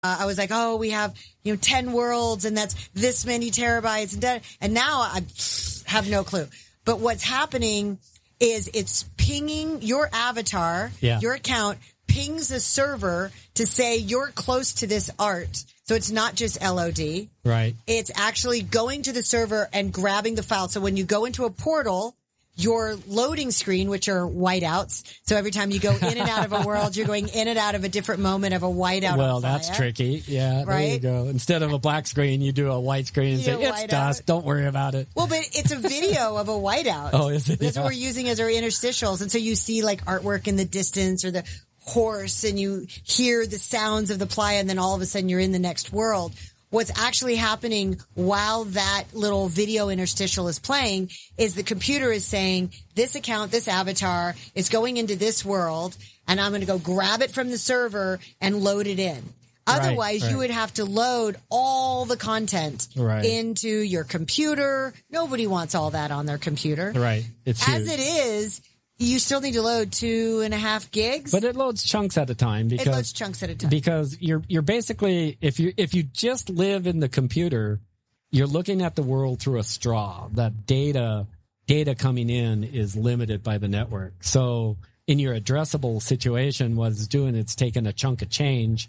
I was like, oh, we have, 10 worlds and that's this many terabytes. And now I have no clue. But what's happening is it's pinging your avatar, your account pings a server to say you're close to this art. So it's not just LOD. Right. It's actually going to the server and grabbing the file. So when you go into a portal, your loading screen, which are whiteouts. So every time you go in and out of a world, you're going in and out of a different moment of a whiteout. Well, that's tricky. Yeah, right? There you go. Instead of a black screen, you do a white screen and say, it's dust. Don't worry about it. Well, but it's a video of a whiteout. Oh, is it? That's what we're using as our interstitials. And so you see like artwork in the distance or the horse and you hear the sounds of the playa and then all of a sudden you're in the next world. What's actually happening while that little video interstitial is playing is the computer is saying, this account, this avatar is going into this world, and I'm going to go grab it from the server and load it in. Otherwise, you would have to load all the content into your computer. Nobody wants all that on their computer. Right. It's As huge. it is, you still need to load 2.5 gigs. But it loads chunks at a time because you're basically if you just live in the computer, you're looking at the world through a straw. That data coming in is limited by the network. So in your addressable situation, what it's doing, it's taking a chunk of change,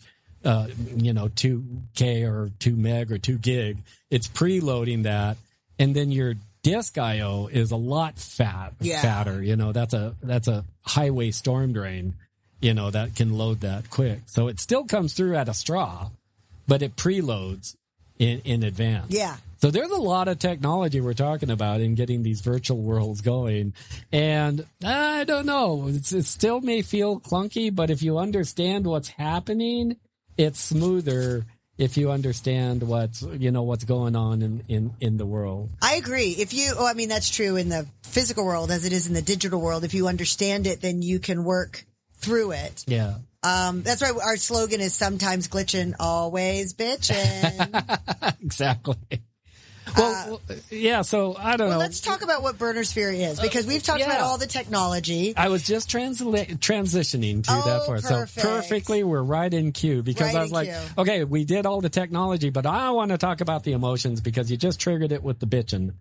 2K or 2 meg or 2 gig. It's preloading that, and then your disk IO is a lot fatter. That's a highway storm drain, that can load that quick. So it still comes through at a straw, but it preloads in advance. Yeah. So there's a lot of technology we're talking about in getting these virtual worlds going. And I don't know, it still may feel clunky, but if you understand what's happening, it's smoother. If you understand what's going on in the world. I agree. That's true in the physical world as it is in the digital world. If you understand it, then you can work through it. Yeah. That's why our slogan is sometimes glitching, always bitching. Exactly. Well, so I don't know. Let's talk about what Burnersphere is, because we've talked about all the technology. I was just transitioning to that part. Perfect. So perfectly, we're right in cue, because I was like, okay, we did all the technology, but I want to talk about the emotions, because you just triggered it with the bitching,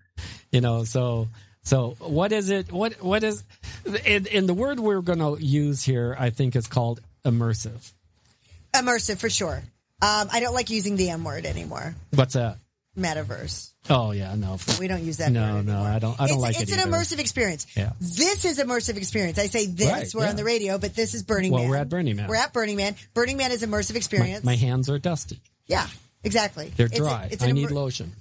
so what is it? What is, and the word we're going to use here, I think, is called immersive. Immersive, for sure. I don't like using the M word anymore. What's that? Metaverse. Oh yeah, no. We don't use that. No, I don't like it. It's an immersive experience. Yeah. This is immersive experience. I say this. We're on the radio, but this is Burning Man. Well, we're at Burning Man. We're at Burning Man. Burning Man is immersive experience. My hands are dusty. Yeah, exactly. They're dry. I need lotion.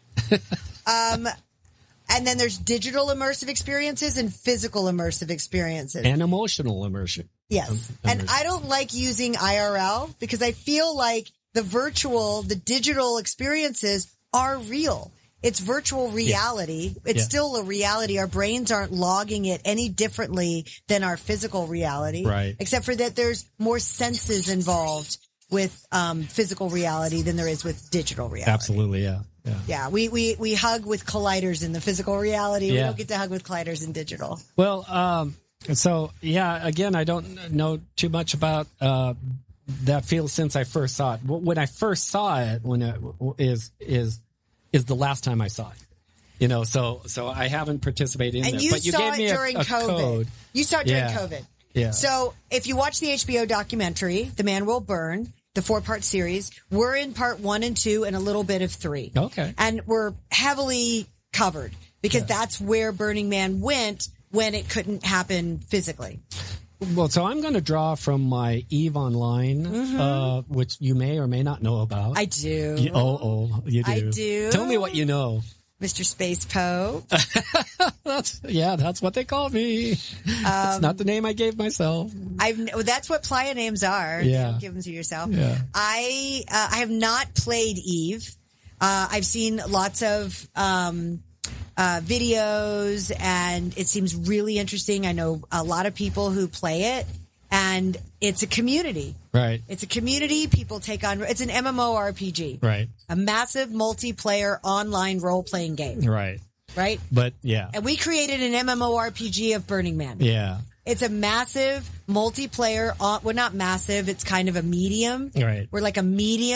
And then there's digital immersive experiences and physical immersive experiences. And emotional immersion. Yes. And I don't like using IRL, because I feel like the digital experiences are real. It's virtual reality. Yeah. It's still a reality. Our brains aren't logging it any differently than our physical reality. Right. Except for that there's more senses involved with physical reality than there is with digital reality. Absolutely, yeah. Yeah, we hug with colliders in the physical reality. Yeah. We don't get to hug with colliders in digital. Well, again, I don't know too much about that field since I first saw it. When I first saw it, is the last time I saw it. So I haven't participated in it. And you saw gave me it during COVID. Code. You saw it during COVID. Yeah. So if you watch the HBO documentary, The Man Will Burn, the 4-part series, we're in part 1 and 2 and a little bit of 3. Okay. And we're heavily covered, because that's where Burning Man went when it couldn't happen physically. Well, so I'm going to draw from my EVE Online, which you may or may not know about. I do. You do. I do. Tell me what you know. Mr. Space Pope. That's what they call me. It's not the name I gave myself. That's what playa names are. Yeah. Don't give them to yourself. Yeah. I have not played EVE. I've seen lots of videos, and it seems really interesting. I know a lot of people who play it, and it's a community. Right. It's a community. People take on. It's an MMORPG. Right. A massive multiplayer online role-playing game. Right. Right. But yeah. And we created an MMORPG of Burning Man. Yeah. It's a massive multiplayer. Well, not massive. It's kind of a medium. Right. We're like a medium.